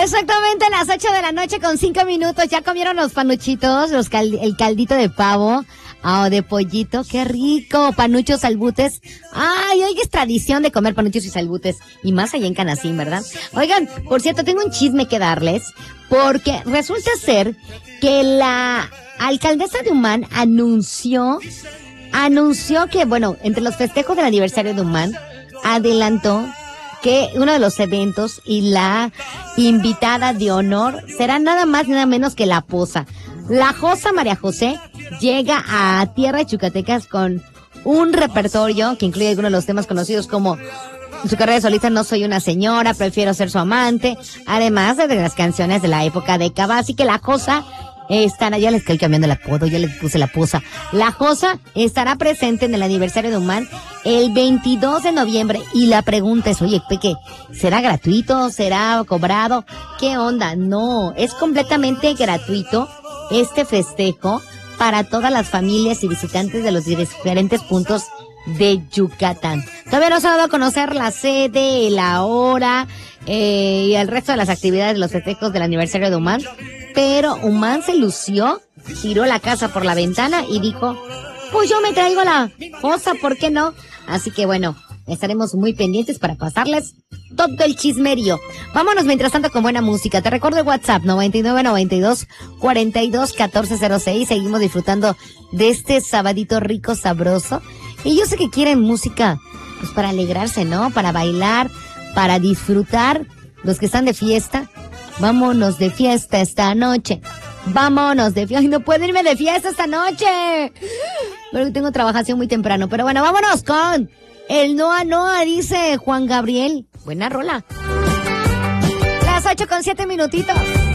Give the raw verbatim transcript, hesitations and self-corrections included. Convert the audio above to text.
Exactamente a las ocho de la noche con cinco minutos. Ya comieron los panuchitos, los cal- el caldito de pavo, ah, o de pollito. ¡Qué rico! Panuchos, salbutes. Ay, hoy es tradición de comer panuchos y salbutes. Y más allá en Canacín, ¿verdad? Oigan, por cierto, tengo un chisme que darles. Porque resulta ser que la alcaldesa de Humán anunció, anunció que, bueno, entre los festejos del aniversario de Humán, adelantó que uno de los eventos y la invitada de honor será nada más y nada menos que la Poza. La Josa María José llega a Tierra de Chucatecas con un repertorio que incluye algunos de los temas conocidos como su carrera de solista No soy una señora, prefiero ser su amante, además de las canciones de la época de Cava. Así que la Josa estará, ya les estoy cambiando el apodo, ya les puse la Poza. La Josa estará presente en el aniversario de Humán el veintidós de noviembre y la pregunta es, oye, Peque, ¿será gratuito? ¿Será cobrado? ¿Qué onda? No, es completamente gratuito este festejo para todas las familias y visitantes de los diferentes puntos de Yucatán. Todavía no se ha dado a conocer la sede, la hora eh, y el resto de las actividades de los festejos del aniversario de Humán, pero Humán se lució, tiró la casa por la ventana y dijo, pues yo me traigo la cosa, ¿por qué no? Así que bueno, estaremos muy pendientes para pasarles todo el chismerío. Vámonos mientras tanto con buena música. Te recuerdo el WhatsApp noventa y nueve noventa y dos cuarenta y dos catorce cero seis. Seguimos disfrutando de este sabadito rico, sabroso. Y yo sé que quieren música, pues para alegrarse, ¿no? Para bailar, para disfrutar. Los que están de fiesta, vámonos de fiesta esta noche. Vámonos de fiesta. Ay, no puedo irme de fiesta esta noche. Pero tengo trabajación muy temprano. Pero bueno, vámonos con el Noa Noa, dice Juan Gabriel. Buena rola. Las ocho con siete minutitos.